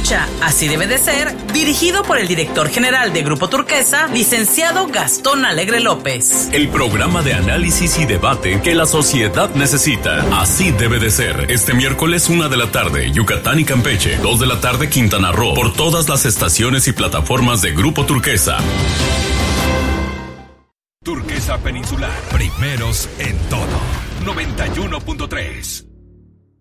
escucha Así debe de ser, dirigido por el director general de Grupo Turquesa, licenciado Gastón Alegre López. El programa de análisis y debate que la sociedad necesita. Así debe de ser. Este miércoles 1 de la tarde, Yucatán y Campeche. 2 de la tarde, Quintana Roo. Por todas las estaciones y plataformas de Grupo Turquesa. Turquesa Peninsular. Primeros en todo. 91.3.